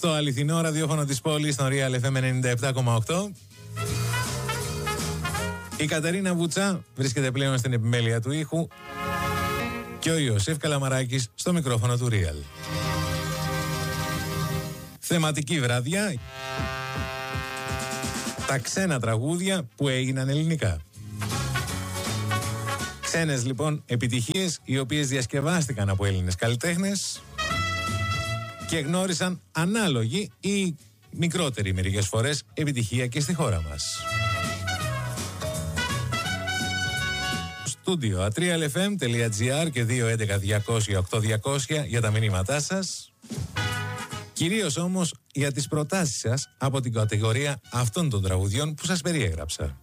Στο αληθινό ραδιόφωνο της πόλης, στον Real FM 97,8. Η Κατερίνα Βουτσά βρίσκεται πλέον στην επιμέλεια του ήχου και ο Ιωσήφ Καλαμαράκης στο μικρόφωνο του Real. Θεματική βραδιά. Τα ξένα τραγούδια που έγιναν ελληνικά. Ξένες λοιπόν επιτυχίες, οι οποίες διασκευάστηκαν από Έλληνες καλλιτέχνες και γνώρισαν ανάλογη ή μικρότερη μερικές φορές επιτυχία και στη χώρα μας. Στούντιο atrialfm.gr και 211-200-8200 για τα μηνύματά σας. Κυρίως όμως για τις προτάσεις σας από την κατηγορία αυτών των τραγουδιών που σας περιέγραψα.